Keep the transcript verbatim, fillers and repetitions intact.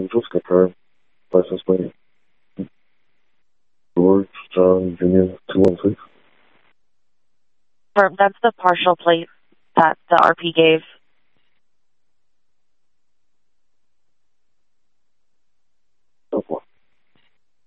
Angels, confirm license plate. George John Junior two one six. Confirm, that's the partial plate that the R P gave.